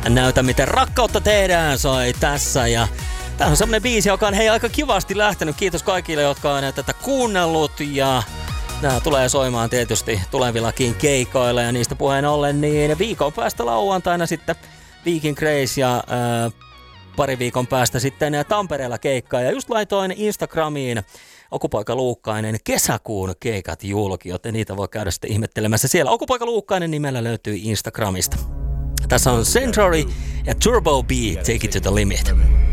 Näytä miten rakkautta tehdään soi tässä ja tää on semmonen biisi, joka on aika kivasti lähtenyt. Kiitos kaikille, jotka on tätä kuunnellut ja nää tulee soimaan tietysti tulevillakin keikoilla ja niistä puheen ollen niin viikon päästä lauantaina sitten Viking Grace ja pari viikon päästä sitten Tampereella keikkaa ja just laitoin Instagramiin Okupoika Luukkainen kesäkuun keikat julki, joten niitä voi käydä sitten ihmettelemässä siellä. Okupoika Luukkainen nimellä löytyy Instagramista. Tässä on Century ja Turbo B, Take It to the Limit.